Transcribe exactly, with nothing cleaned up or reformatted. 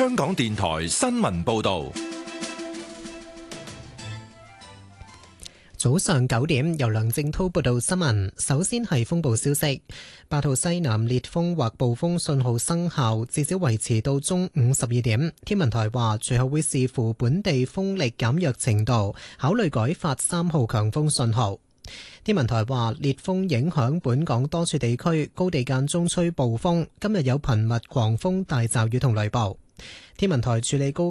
香港電台新聞報道。 早上九點，由梁正濤報道新聞。首先係風暴消息，八號西南烈風或暴風信號生效，至少維持到中午十二點。天文台話，隨後會視乎本地風力減弱程度，考慮改發三號強風信號。天文台話，烈風影響本港多處地區，高地間中吹暴風，今日有頻密狂風大驟雨同雷暴。天文台處理高